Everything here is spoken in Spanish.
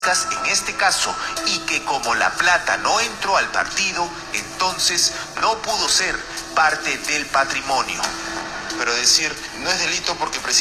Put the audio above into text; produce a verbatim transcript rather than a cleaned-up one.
en este caso, y que como la plata no entró al partido, entonces no pudo ser parte del patrimonio. Pero decir, no es delito porque precisamente